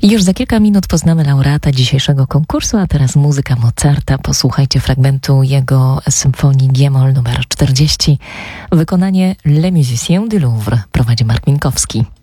Już za kilka minut poznamy laureata dzisiejszego konkursu, a teraz muzyka Mozarta. Posłuchajcie fragmentu jego symfonii G-moll nr 40. Wykonanie Les Musiciens du Louvre prowadzi Mark Minkowski.